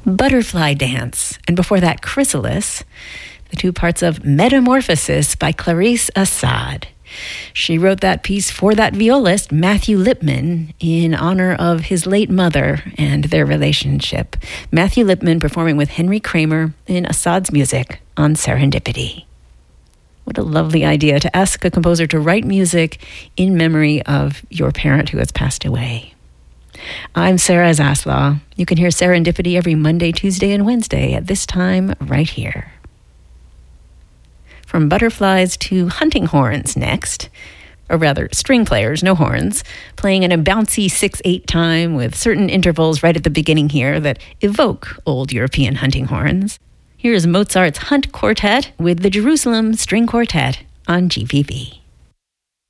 Butterfly Dance, and before that, Chrysalis, the two parts of Metamorphosis by Clarice Assad. She wrote that piece for that violist, Matthew Lipman, in honor of his late mother and their relationship. Matthew Lipman performing with Henry Kramer in Assad's music on Serendipity. What a lovely idea to ask a composer to write music in memory of your parent who has passed away. I'm Sarah Zaslaw. You can hear Serendipity every Monday, Tuesday, and Wednesday at this time right here. From butterflies to hunting horns next, or rather string players, no horns, playing in a bouncy 6/8 time with certain intervals right at the beginning here that evoke old European hunting horns. Here's Mozart's Hunt Quartet with the Jerusalem String Quartet on GPV.